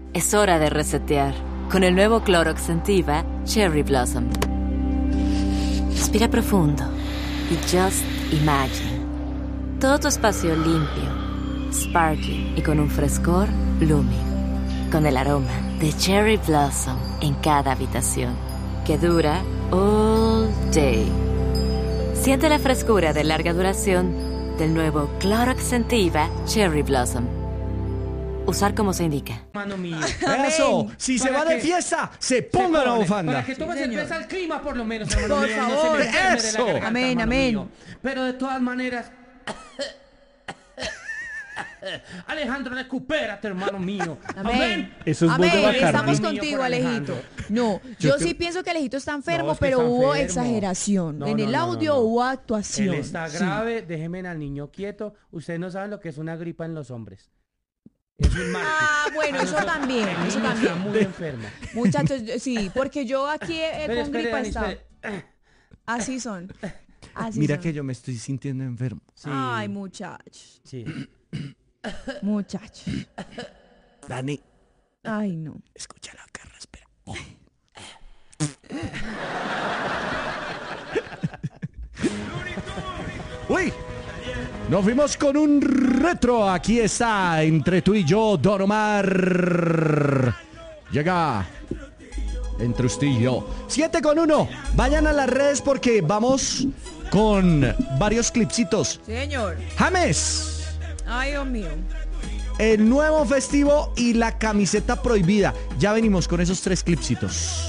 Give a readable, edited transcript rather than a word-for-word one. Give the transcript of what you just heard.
Es hora de resetear con el nuevo Clorox Scentiva Cherry Blossom. Respira profundo y just imagine. Todo tu espacio limpio, sparkly y con un frescor blooming. Con el aroma de Cherry Blossom en cada habitación, que dura all day. Siente la frescura de larga duración del nuevo Clorox Scentiva Cherry Blossom. Usar como se indica. Mano mío. Eso, si se va de fiesta, se ponga la bufanda. Para que tome cerveza al clima, por lo menos, hermano Por mío. favor. No se me enferme de la Eso. garganta, Amén, hermano amén. mío. Pero de todas maneras... Alejandro, recupérate, hermano mío. Amén. Eso es Amén. voz de Bacardi. Estamos Niño contigo, por Alejito. Alejandro. No, yo sí pienso que Alejito está enfermo, No, es que pero está hubo enfermo. exageración. No, En no, el no, audio no. hubo actuación. Él está Sí. grave, déjenme al niño quieto. Ustedes no saben lo que es una gripa en los hombres. Es un martes. Ah, bueno, eso también, El eso niño también. está muy enfermo. Muchachos, sí, porque yo aquí Espere, con espere, gripa Dani, estaba. espere. Así son. Así Mira son. que yo me estoy sintiendo enfermo. Sí, Ay, muchachos. sí. Muchachos. Dani, Ay, no. escucha la carra, espera. Uy, nos fuimos con un retro. Aquí está, entre tú y yo, Don Omar. Llega entre usted y yo. 7:1. Vayan a las redes porque vamos con varios clipsitos. Señor. James, Ay, Dios mío. el nuevo festivo y la camiseta prohibida. Ya venimos con esos 3 clipsitos.